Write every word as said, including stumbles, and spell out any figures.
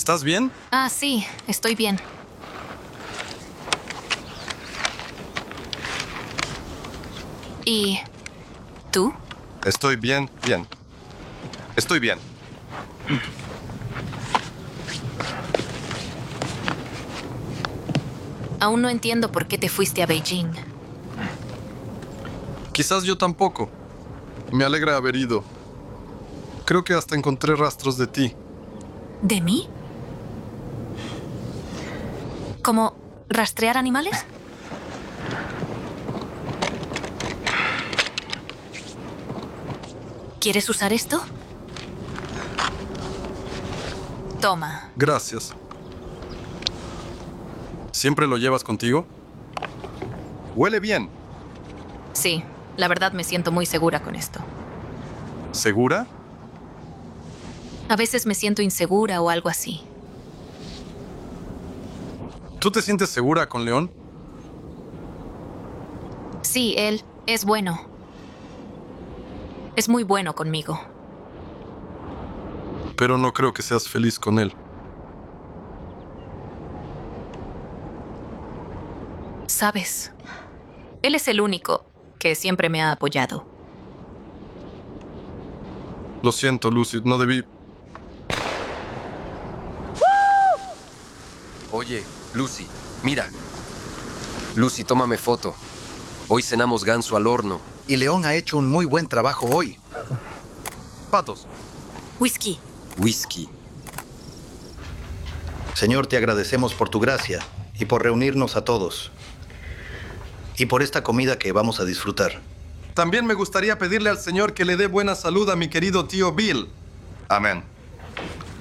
¿Estás bien? Ah, sí, estoy bien. ¿Y tú? Estoy bien, bien. Estoy bien. Aún no entiendo por qué te fuiste a Beijing. Quizás yo tampoco. Me alegra haber ido. Creo que hasta encontré rastros de ti. ¿De mí? ¿Cómo rastrear animales? ¿Quieres usar esto? Toma. Gracias. ¿Siempre lo llevas contigo? Huele bien. Sí, la verdad me siento muy segura con esto. ¿Segura? A veces me siento insegura o algo así. ¿Tú te sientes segura con León? Sí, él es bueno. Es muy bueno conmigo. Pero no creo que seas feliz con él. ¿Sabes? Él es el único que siempre me ha apoyado. Lo siento, Lucy, no debí... Oye, Lucy, mira. Lucy, tómame foto. Hoy cenamos ganso al horno. Y León ha hecho un muy buen trabajo hoy. Patos. Whisky. Whisky. Señor, te agradecemos por tu gracia y por reunirnos a todos. Y por esta comida que vamos a disfrutar. También me gustaría pedirle al Señor que le dé buena salud a mi querido tío Bill. Amén.